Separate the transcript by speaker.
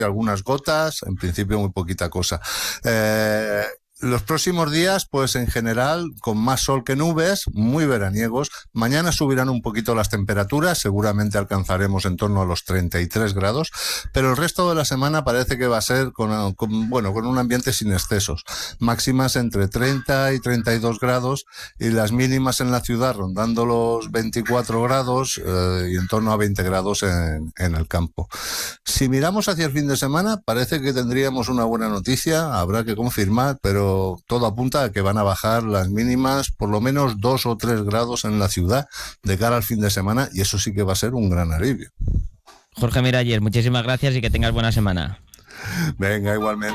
Speaker 1: algunas gotas, en principio muy poquita cosa. Los próximos días, pues en general, con más sol que nubes, muy veraniegos. Mañana subirán un poquito las temperaturas, seguramente alcanzaremos en torno a los 33 grados, pero el resto de la semana parece que va a ser con un ambiente sin excesos. Máximas entre 30 y 32 grados y las mínimas en la ciudad rondando los 24 grados y en torno a 20 grados en el campo. Si miramos hacia el fin de semana, parece que tendríamos una buena noticia, habrá que confirmar, pero todo apunta a que van a bajar las mínimas por lo menos 2 o 3 grados en la ciudad de cara al fin de semana, y eso sí que va a ser un gran alivio.
Speaker 2: Jorge Miralles, muchísimas gracias y que tengas buena semana.
Speaker 1: Venga, igualmente.